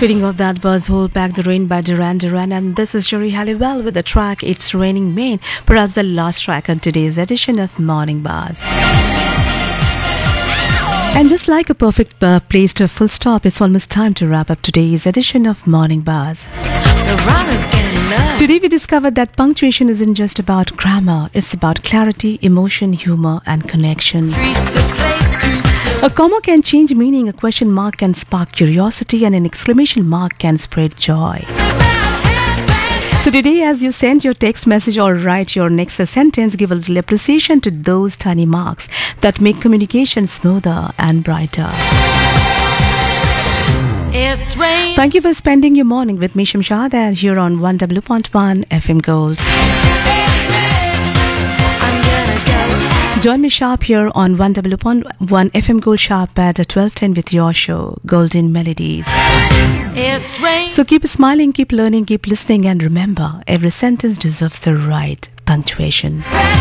Fitting of that was Hold Back the Rain by Duran Duran, and this is Jerry Halliwell with the track It's Raining Main, perhaps the last track on today's edition of Morning Bars. And just like a perfect place to full stop, it's almost time to wrap up today's edition of Morning Bars. Today we discovered that punctuation isn't just about grammar, it's about clarity, emotion, humor and connection. A comma can change meaning, a question mark can spark curiosity, and an exclamation mark can spread joy. So today, as you send your text message or write your next sentence, give a little appreciation to those tiny marks that make communication smoother and brighter. It's rain. Thank you for spending your morning with me, Shamshad, here on 1W.1 FM Gold. Join me sharp here on 1W.1 FM Gold sharp at 12:10 with your show, Golden Melodies. It's rain. So keep smiling, keep learning, keep listening, and remember, every sentence deserves the right punctuation.